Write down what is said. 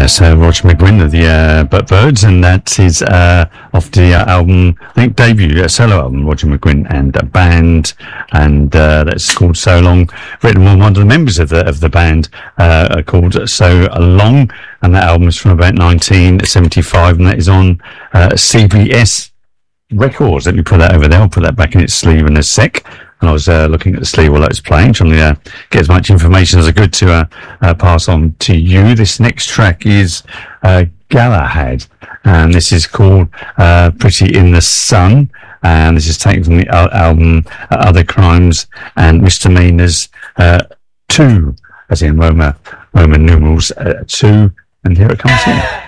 So Roger McGuinn of the Birds, and that is off the album, I think debut solo album, Roger McGuinn and a Band, and that's called So Long, written by one of the members of the band, called So Long, and that album is from about 1975, and that is on CBS Records. Let me put that over there. I'll put that back in its sleeve in a sec. And I was looking at the sleeve while I was playing, trying to get as much information as I could to pass on to you. This next track is Galahad, and this is called Pretty in the Sun, and this is taken from the album Other Crimes and Misdemeanors 2, as in Roman numerals 2, and here it comes in.